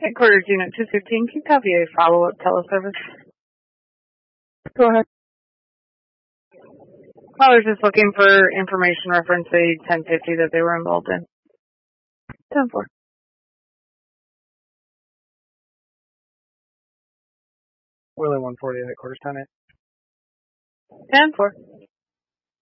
Headquarters Unit 215, can you copy a follow-up teleservice? Go ahead. Caller's just looking for information reference a 1050 that they were involved in. 10-4. Willie 140, headquarters 10-8. 10-4.